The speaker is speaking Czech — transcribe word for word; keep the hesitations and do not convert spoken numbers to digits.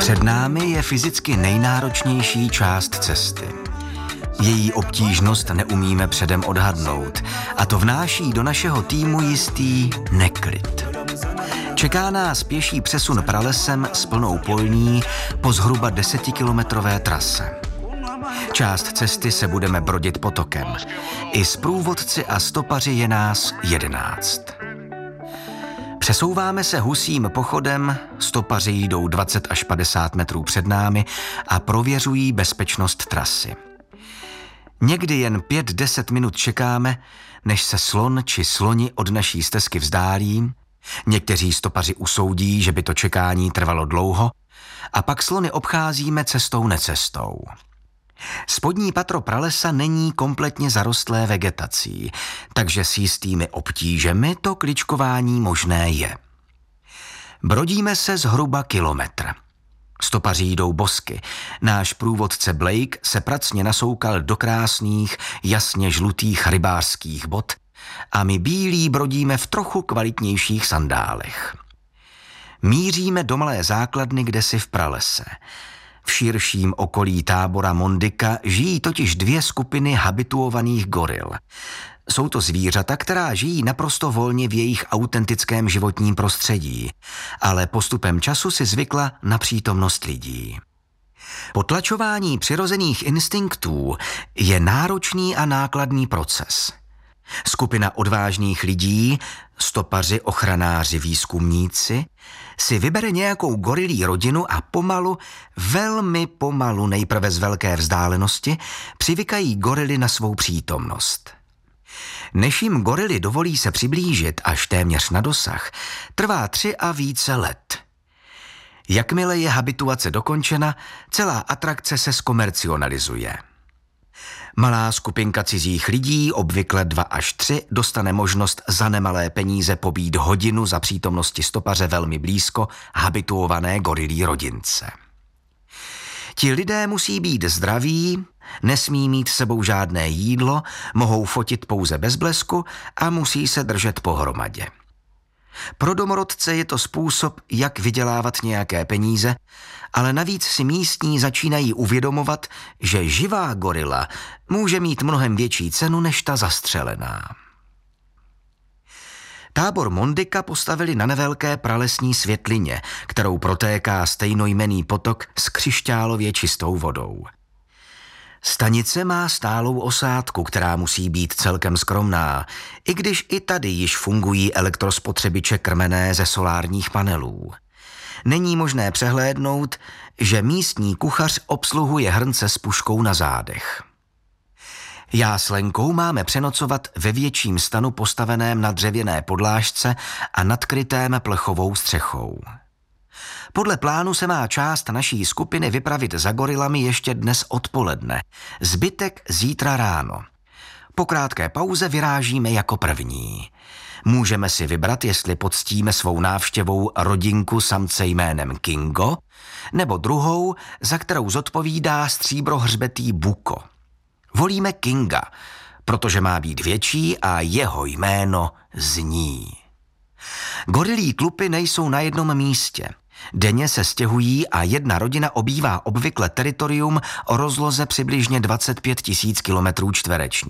Před námi je fyzicky nejnáročnější část cesty. Její obtížnost neumíme předem odhadnout a to vnáší do našeho týmu jistý neklid. Čeká nás pěší přesun pralesem s plnou polní po zhruba desetikilometrové trase. Část cesty se budeme brodit potokem. I s průvodci a stopaři je nás jedenáct. Přesouváme se husím pochodem, stopaři jdou dvacet až padesát metrů před námi a prověřují bezpečnost trasy. Někdy jen pět deset minut čekáme, než se slon či sloni od naší stezky vzdálí. Někteří stopaři usoudí, že by to čekání trvalo dlouho, a pak slony obcházíme cestou necestou. Spodní patro pralesa není kompletně zarostlé vegetací, takže s jistými obtížemi to kličkování možné je. Brodíme se zhruba kilometr. Stopaři jdou bosky. Náš průvodce Blake se pracně nasoukal do krásných, jasně žlutých rybářských bot a my bílí brodíme v trochu kvalitnějších sandálech. Míříme do malé základny kdesi v pralese. V širším okolí tábora Mondika žijí totiž dvě skupiny habituovaných goril. Jsou to zvířata, která žijí naprosto volně v jejich autentickém životním prostředí, ale postupem času si zvykla na přítomnost lidí. Potlačování přirozených instinktů je náročný a nákladný proces. Skupina odvážných lidí, stopaři, ochranáři, výzkumníci, si vybere nějakou gorilí rodinu a pomalu, velmi pomalu, nejprve z velké vzdálenosti, přivykají gorily na svou přítomnost. Než jim gorily dovolí se přiblížit až téměř na dosah, trvá tři a více let. Jakmile je habituace dokončena, celá atrakce se zkomercionalizuje. Malá skupinka cizích lidí, obvykle dva až tři, dostane možnost za nemalé peníze pobít hodinu za přítomnosti stopaře velmi blízko habituované gorilí rodince. Ti lidé musí být zdraví, nesmí mít s sebou žádné jídlo, mohou fotit pouze bez blesku a musí se držet pohromadě. Pro domorodce je to způsob, jak vydělávat nějaké peníze, ale navíc si místní začínají uvědomovat, že živá gorila může mít mnohem větší cenu než ta zastřelená. Tábor Mondika postavili na nevelké pralesní světlině, kterou protéká stejnojmenný potok s křišťálově čistou vodou. Stanice má stálou osádku, která musí být celkem skromná, i když i tady již fungují elektrospotřebiče krmené ze solárních panelů. Není možné přehlédnout, že místní kuchař obsluhuje hrnce s puškou na zádech. Já s Lenkou máme přenocovat ve větším stanu postaveném na dřevěné podlážce a nadkrytém plechovou střechou. Podle plánu se má část naší skupiny vypravit za gorilami ještě dnes odpoledne, zbytek zítra ráno. Po krátké pauze vyrážíme jako první. Můžeme si vybrat, jestli poctíme svou návštěvou rodinku samce jménem Kingo, nebo druhou, za kterou zodpovídá stříbrohřbetý Buko. Volíme Kinga, protože má být větší a jeho jméno zní. Gorilí klupy nejsou na jednom místě. Denně se stěhují a jedna rodina obývá obvykle teritorium o rozloze přibližně dvacet pět tisíc kilometrů čtverečních.